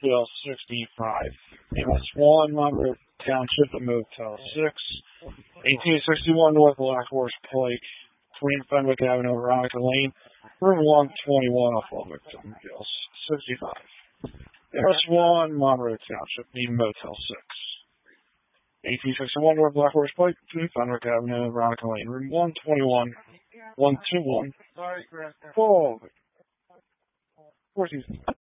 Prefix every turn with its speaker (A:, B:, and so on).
A: Motel 65. MS1, Monroe Township at Motel 6. 1861 North Black Horse Pike, between Fenwick Avenue and Veronica Lane. Room 121 off of Motel 65. MS1, Monroe Township, near Motel 6. 1861 North Black Horse Pike, between Fenwick Avenue and Veronica Lane. Room 121, 121. Sorry, Chris. Oh, of course he's...